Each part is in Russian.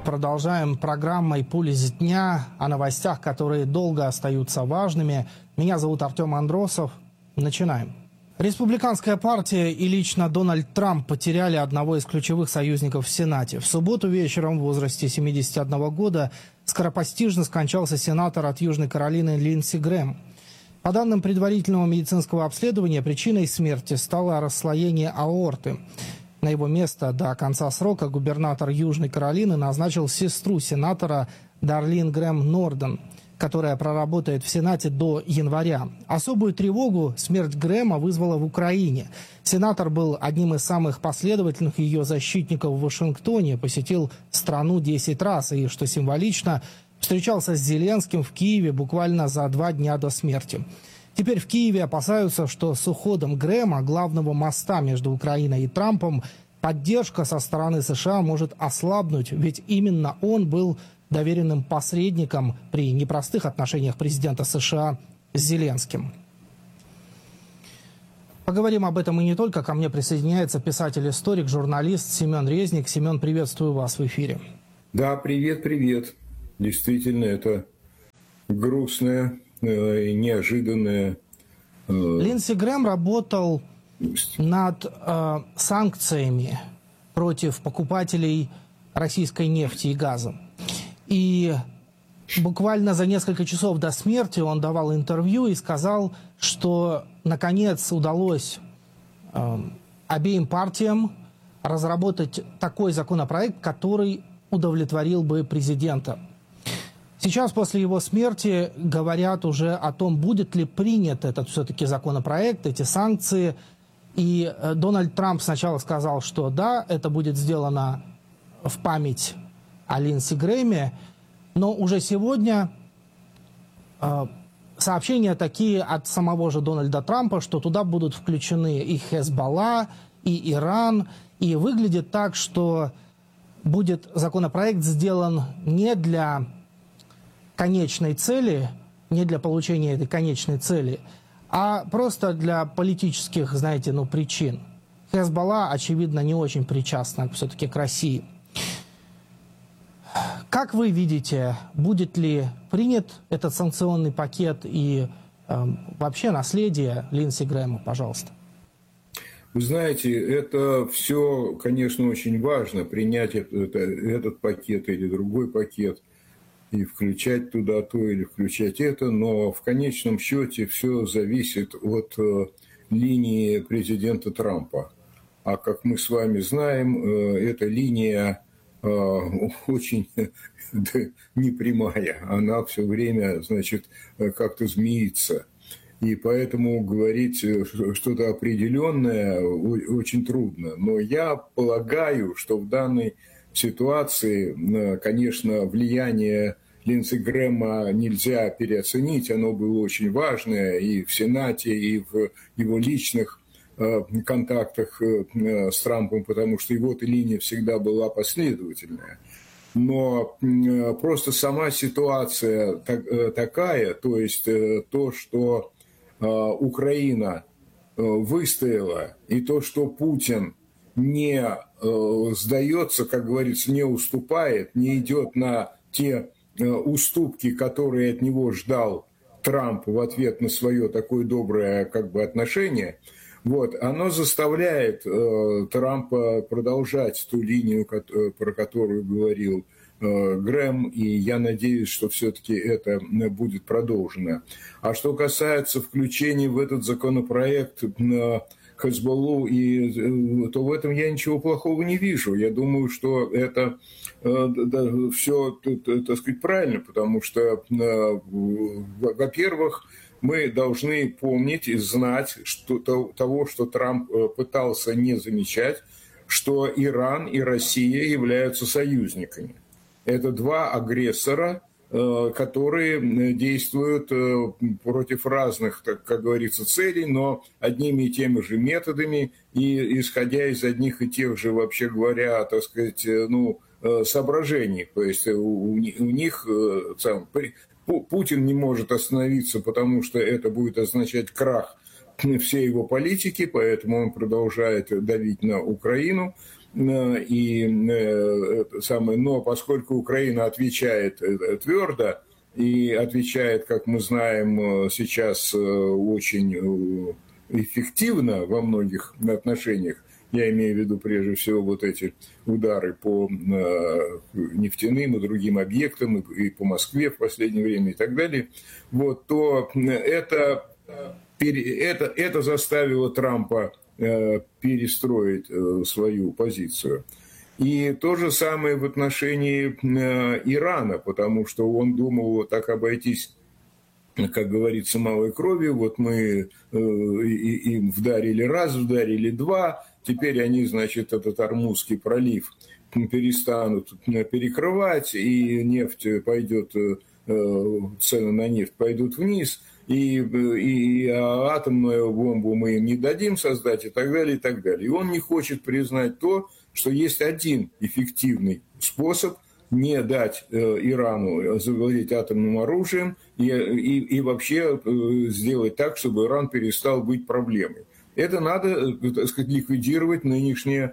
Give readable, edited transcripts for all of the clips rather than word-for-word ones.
Продолжаем программой «Пульс дня» о новостях, которые долго остаются важными. Меня зовут Артем Андросов. Начинаем. Республиканская партия и лично Дональд Трамп потеряли одного из ключевых союзников в Сенате. В субботу вечером в возрасте 71 года скоропостижно скончался сенатор от Южной Каролины Линдси Грэм. По данным предварительного медицинского обследования, причиной смерти стало расслоение аорты. На его место до конца срока губернатор Южной Каролины назначил сестру сенатора Дарлин Грэм Норден, которая проработает в Сенате до января. Особую тревогу смерть Грэма вызвала в Украине. Сенатор был одним из самых последовательных ее защитников в Вашингтоне, посетил страну 10 раз и, что символично, встречался с Зеленским в Киеве буквально за 2 дня до смерти. Теперь в Киеве опасаются, что с уходом Грэма, главного моста между Украиной и Трампом, поддержка со стороны США может ослабнуть, ведь именно он был доверенным посредником при непростых отношениях президента США с Зеленским. Поговорим об этом и не только. Ко мне присоединяется писатель-историк, журналист Семен Резник. Семен, приветствую вас в эфире. Да, привет. Действительно, это грустное и неожиданное. Линдси Грэм работал над санкциями против покупателей российской нефти и газа. И буквально за несколько часов до смерти он давал интервью и сказал, что наконец удалось обеим партиям разработать такой законопроект, который удовлетворил бы президента. Сейчас, после его смерти, говорят уже о том, будет ли принят этот все-таки законопроект, эти санкции. И Дональд Трамп сначала сказал, что да, это будет сделано в память о Линдси Грэме, но уже сегодня сообщения такие от самого же Дональда Трампа, что туда будут включены и Хезболла, и Иран, и выглядит так, что будет законопроект сделан не для конечной цели, не для получения этой конечной цели, а просто для политических, причин. Хезболла, очевидно, не очень причастна все-таки к России. Как вы видите, будет ли принят этот санкционный пакет и вообще наследие Линдси Грэма, пожалуйста? Вы знаете, это все, конечно, очень важно, принять этот пакет или другой пакет, и включать туда то или включать это, но в конечном счете все зависит от линии президента Трампа. А как мы с вами знаем, эта линия очень непрямая, она все время, как-то змеится. И поэтому говорить что-то определенное очень трудно. Но я полагаю, что в данной ситуации, конечно, влияние Линдси Грэма нельзя переоценить, оно было очень важное и в Сенате, и в его личных контактах с Трампом, потому что его-то линия всегда была последовательная. Но просто сама ситуация такая, то есть то, что Украина выстояла, и то, что Путин не сдается, как говорится, не уступает, не идет на те уступки, которые от него ждал Трамп в ответ на свое такое доброе отношение, оно заставляет Трампа продолжать ту линию, про которую говорил Грэм, и я надеюсь, что все-таки это будет продолжено. А что касается включения в этот законопроект Хезболлу, то в этом я ничего плохого не вижу. Я думаю, что это все, правильно, потому что, во-первых, мы должны помнить и знать того, что Трамп пытался не замечать, что Иран и Россия являются союзниками. Это 2 агрессора, которые действуют против разных, как говорится, целей, но одними и теми же методами и исходя из одних и тех же, вообще говоря, соображений. То есть у них Путин не может остановиться, потому что это будет означать крах всей его политики, поэтому он продолжает давить на Украину. но поскольку Украина отвечает твердо и отвечает, как мы знаем, сейчас очень эффективно во многих отношениях, я имею в виду прежде всего вот эти удары по нефтяным и другим объектам, и по Москве в последнее время и так далее, вот, то это заставило Трампа перестроить свою позицию. И то же самое в отношении Ирана, потому что он думал вот так обойтись, как говорится, малой кровью. Вот мы им вдарили раз, вдарили два, теперь они, значит, этот Ормузский пролив перестанут перекрывать, и нефть пойдет, цены на нефть пойдут вниз, и атомную бомбу мы им не дадим создать, и так далее, и так далее. И он не хочет признать то, что есть один эффективный способ не дать Ирану завладеть атомным оружием и вообще сделать так, чтобы Иран перестал быть проблемой. Это надо, так сказать, ликвидировать нынешнюю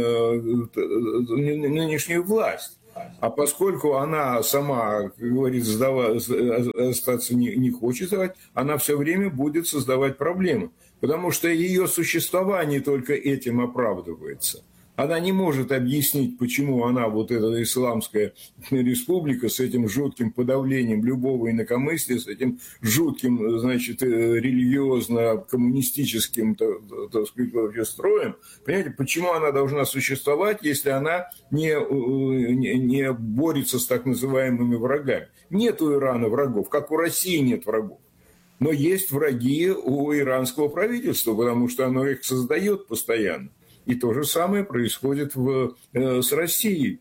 власть. А поскольку она сама, как говорится, остаться не хочет давать, она все время будет создавать проблемы. Потому что ее существование только этим оправдывается. Она не может объяснить, почему она, вот эта исламская республика, с этим жутким подавлением любого инакомыслия, с этим жутким, значит, религиозно-коммунистическим, так сказать, вообще строем, понимаете, почему она должна существовать, если она не борется с так называемыми врагами? Нет у Ирана врагов, как у России нет врагов. Но есть враги у иранского правительства, потому что оно их создает постоянно. И то же самое происходит с Россией,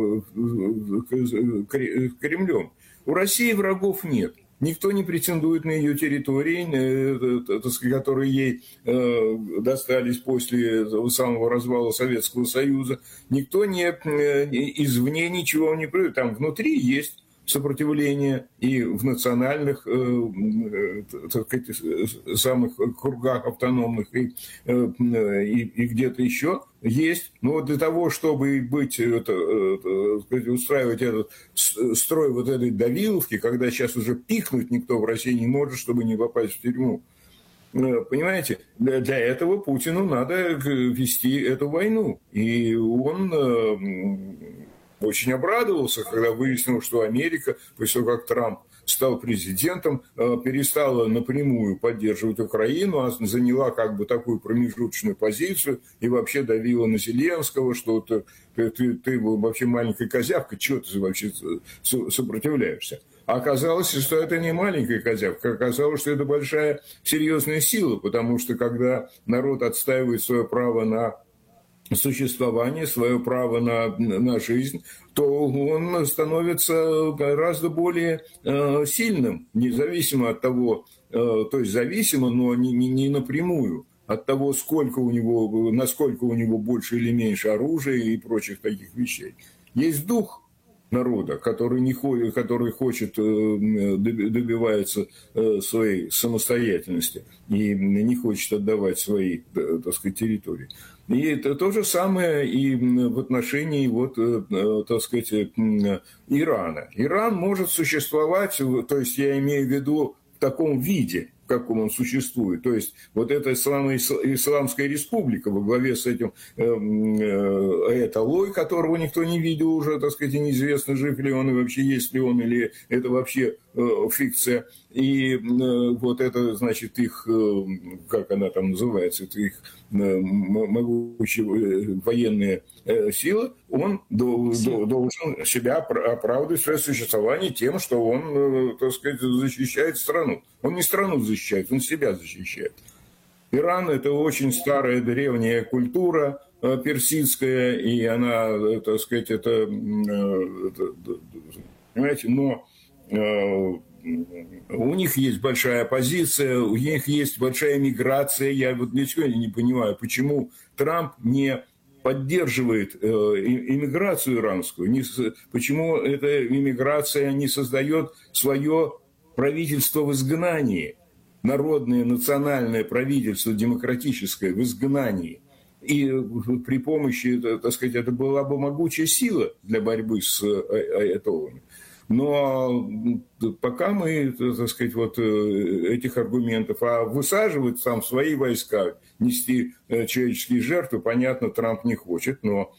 Кремлем. У России врагов нет. Никто не претендует на ее территории, которые ей достались после самого развала Советского Союза. Никто извне ничего не придет. Там внутри есть сопротивление и в национальных, так сказать, самых кругах автономных и где-то еще есть. Но для того, чтобы устраивать этот строй вот этой давиловки, когда сейчас уже пикнуть никто в России не может, чтобы не попасть в тюрьму. Понимаете, для этого Путину надо вести эту войну. И он очень обрадовался, когда выяснил, что Америка, после того, как Трамп стал президентом, перестала напрямую поддерживать Украину, а заняла как бы такую промежуточную позицию и вообще давила на Зеленского, что ты вообще маленькая козявка, чего ты вообще сопротивляешься? А оказалось, что это не маленькая козявка, оказалось, что это большая серьезная сила, потому что когда народ отстаивает свое право на существование, свое право на жизнь, то он становится гораздо более сильным, независимо от того, то есть зависимо, но не напрямую, от того, насколько у него больше или меньше оружия и прочих таких вещей. Есть дух народа, который хочет, добивается своей самостоятельности и не хочет отдавать свои, так сказать, территории. И это то же самое и в отношении, так сказать, Ирана. Иран может существовать, то есть я имею в виду в таком виде, в каком он существует. То есть вот эта Исламская республика во главе с этим Аятоллой, которого никто не видел уже, так сказать, и неизвестно, жив ли он и вообще есть ли он, или это вообще фикция. И вот это, значит, их, как она там называется, это их могучая военная сила, он должен себя оправдывать свое существование тем, что он, так сказать, защищает страну. Он не страну защищает, он себя защищает. Иран – это очень старая древняя культура персидская, и она, так сказать, понимаете, но у них есть большая оппозиция, у них есть большая миграция. Я вот для чего не понимаю, почему Трамп не поддерживает иммиграцию иранскую, почему эта иммиграция не создает свое правительство в изгнании, народное, национальное правительство, демократическое в изгнании. и при помощи, так сказать, это была бы могучая сила для борьбы с аятоллами. Но пока мы, так сказать, вот этих аргументов, а высаживать там свои войска, нести человеческие жертвы, понятно, Трамп не хочет, но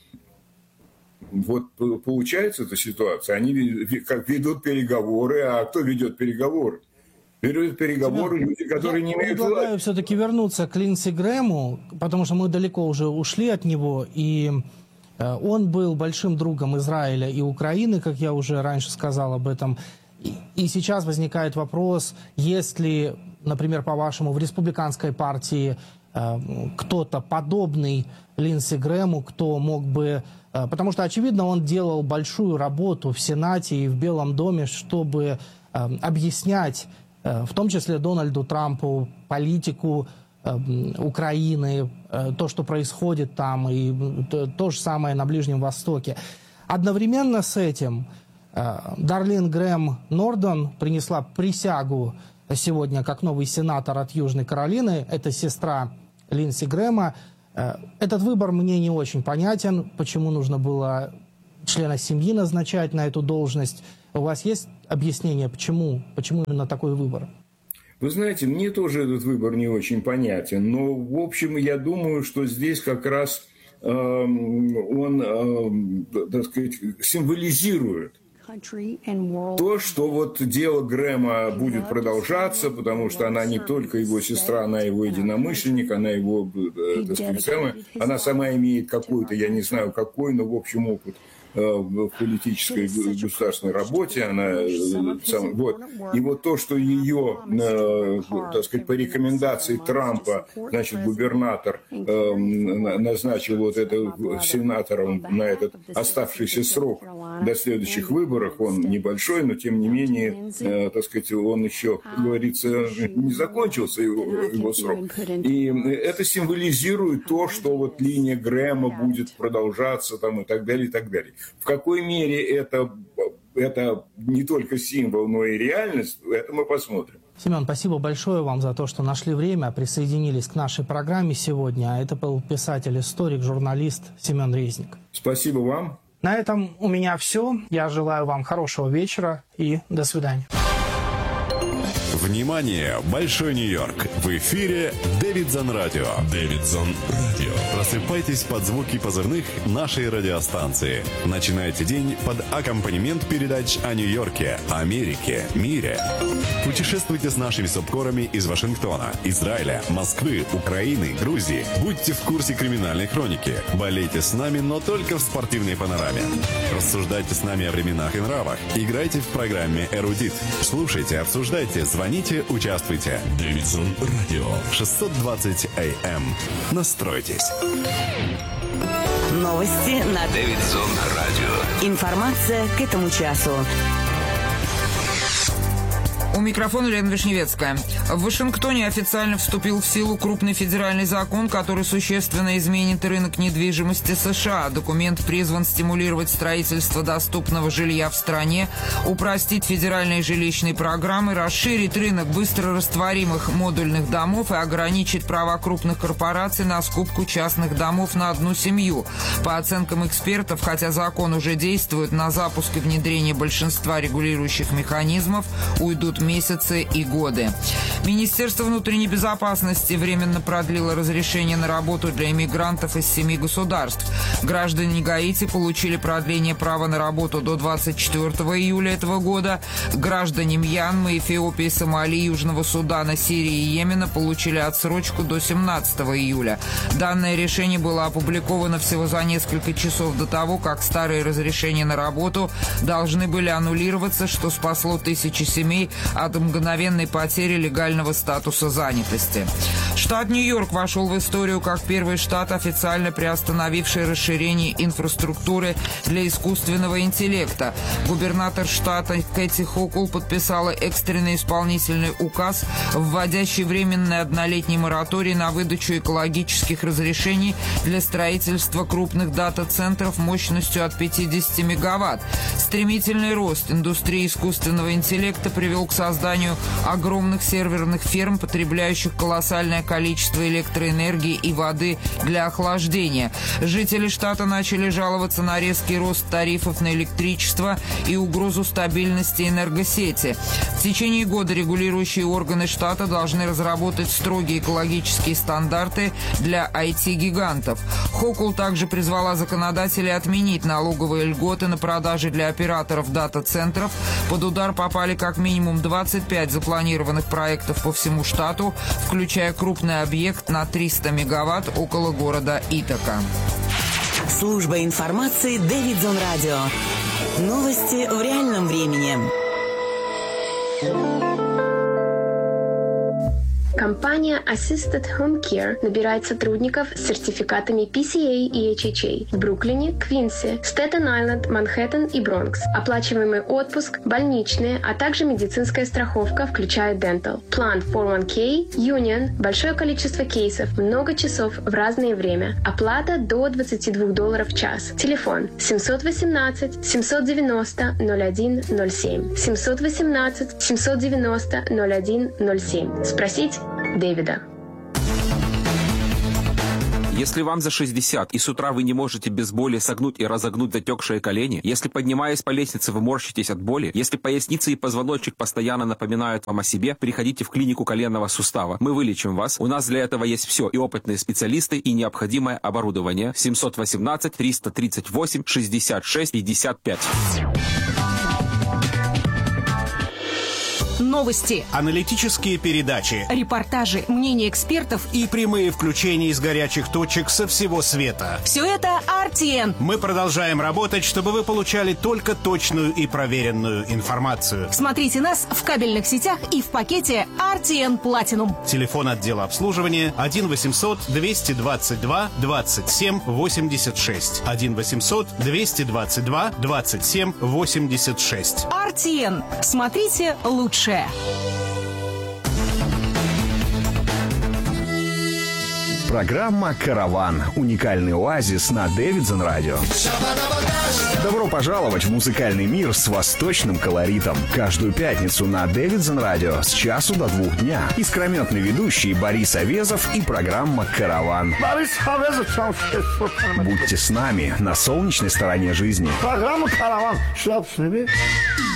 вот получается эта ситуация. Они как ведут переговоры, а кто ведет переговоры? Ведут переговоры люди, которые не имеют власти. Я предлагаю все-таки вернуться к Линдси Грэму, потому что мы далеко уже ушли от него, и он был большим другом Израиля и Украины, как я уже раньше сказал об этом. И сейчас возникает вопрос, есть ли, например, по-вашему, в республиканской партии кто-то подобный Линдси Грэму, кто мог бы... Потому что, очевидно, он делал большую работу в Сенате и в Белом доме, чтобы объяснять, в том числе Дональду Трампу, политику Украины, то, что происходит там, и то же самое на Ближнем Востоке. Одновременно с этим Дарлин Грэм Норден принесла присягу сегодня как новый сенатор от Южной Каролины. Это сестра Линдси Грэма. Этот выбор мне не очень понятен, почему нужно было члена семьи назначать на эту должность. У вас есть объяснение, почему именно такой выбор? Вы знаете, мне тоже этот выбор не очень понятен, но, в общем, я думаю, что здесь как раз он, так сказать, символизирует то, что вот дело Грэма будет продолжаться, потому что она не только его сестра, она его единомышленник, она его, так сказать, она сама имеет какой-то, я не знаю какой, но, в общем, опыт в политической государственной работе, она вот. И вот то, что ее, так сказать, по рекомендации Трампа, значит, губернатор назначил вот это сенатором на этот оставшийся срок до следующих выборов, он небольшой, но тем не менее, так сказать, он еще, как говорится, не закончился его срок. И это символизирует то, что вот линия Грэма будет продолжаться там и так далее, и так далее. В какой мере это не только символ, но и реальность, это мы посмотрим. Семен, спасибо большое вам за то, что нашли время, присоединились к нашей программе сегодня. Это был писатель, историк, журналист Семен Резник. Спасибо вам. На этом у меня все. Я желаю вам хорошего вечера и до свидания. Внимание! Большой Нью-Йорк! В эфире Дэвидсон Радио. Дэвидсон Радио. Просыпайтесь под звуки позывных нашей радиостанции. Начинайте день под аккомпанемент передач о Нью-Йорке, Америке, мире. Путешествуйте с нашими субкорами из Вашингтона, Израиля, Москвы, Украины, Грузии. Будьте в курсе криминальной хроники. Болейте с нами, но только в спортивной панораме. Рассуждайте с нами о временах и нравах. Играйте в программе «Эрудит». Слушайте, обсуждайте, звоните, участвуйте. Дэвидсон Радио. 620 АМ. Настройтесь. Новости на Дэвидсон Радио. Информация к этому часу. У микрофона Лена Вишневецкая. В Вашингтоне официально вступил в силу крупный федеральный закон, который существенно изменит рынок недвижимости США. Документ призван стимулировать строительство доступного жилья в стране, упростить федеральные жилищные программы, расширить рынок быстрорастворимых модульных домов и ограничить права крупных корпораций на скупку частных домов на одну семью. По оценкам экспертов, хотя закон уже действует, на запуск и внедрение большинства регулирующих механизмов уйдут месяцы и годы. Министерство внутренней безопасности временно продлило разрешение на работу для иммигрантов из 7 государств. Граждане Гаити получили продление права на работу до 24 июля этого года. Граждане Мьянмы, Эфиопии, Сомали, Южного Судана, Сирии и Йемена получили отсрочку до 17 июля. Данное решение было опубликовано всего за несколько часов до того, как старые разрешения на работу должны были аннулироваться, что спасло тысячи семей от мгновенной потери легального статуса занятости. Штат Нью-Йорк вошел в историю как первый штат, официально приостановивший расширение инфраструктуры для искусственного интеллекта. Губернатор штата Кэти Хокул подписала экстренный исполнительный указ, вводящий временный однолетний мораторий на выдачу экологических разрешений для строительства крупных дата-центров мощностью от 50 мегаватт. Стремительный рост индустрии искусственного интеллекта привел к созданию огромных серверных ферм, потребляющих колоссальное количество электроэнергии и воды для охлаждения. Жители штата начали жаловаться на резкий рост тарифов на электричество и угрозу стабильности энергосети. В течение года регулирующие органы штата должны разработать строгие экологические стандарты для IT-гигантов. Хокул также призвала законодателей отменить налоговые льготы на продажи для операторов дата-центров. Под удар попали как минимум 25 запланированных проектов по всему штату, включая крупный объект на 300 мегаватт около города Итака. Служба информации Дэвидсон Радио. Новости в реальном времени. Компания Assisted Home Care набирает сотрудников с сертификатами PCA и HHA в Бруклине, Квинсе, Стэттен-Айленд, Манхэттен и Бронкс. Оплачиваемый отпуск, больничные, а также медицинская страховка, включая Dental. План 401k, Union, большое количество кейсов, много часов в разное время. Оплата до $22 в час. Телефон 718-790-0107. 718-790-0107. Спросить Дэвида. Если вам за 60 и с утра вы не можете без боли согнуть и разогнуть затекшие колени, если, поднимаясь по лестнице, вы морщитесь от боли, если поясница и позвоночник постоянно напоминают вам о себе, приходите в клинику коленного сустава. Мы вылечим вас. У нас для этого есть все: и опытные специалисты, и необходимое оборудование. 718-338-66-55. Новости, аналитические передачи, репортажи, мнения экспертов и прямые включения из горячих точек со всего света. Все это RTN. Мы продолжаем работать, чтобы вы получали только точную и проверенную информацию. Смотрите нас в кабельных сетях и в пакете RTN Platinum. Телефон отдела обслуживания 1-800-222-27-86. 1-800-222-27-86. RTN. Смотрите лучше. Программа «Караван». Уникальный оазис на Дэвидсон Радио. Добро пожаловать в музыкальный мир с восточным колоритом. Каждую пятницу на Дэвидсон Радио с часу до 2 дня. Искрометный ведущий Борис Овезов и программа «Караван». Будьте с нами на солнечной стороне жизни. Программа «Караван».